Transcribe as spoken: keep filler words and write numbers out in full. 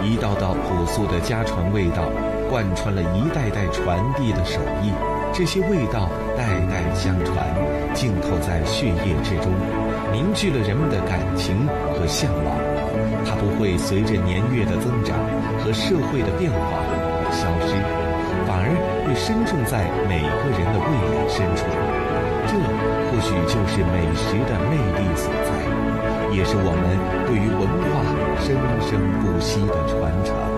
一道道朴素的家传味道，贯穿了一代代传递的手艺。这些味道代代相传，浸透在血液之中，凝聚了人们的感情和向往。它不会随着年月的增长和社会的变化而消失，反而会深种在每个人的味蕾深处。这或许就是美食的魅力所在，也是我们对于文化生生不息的传承。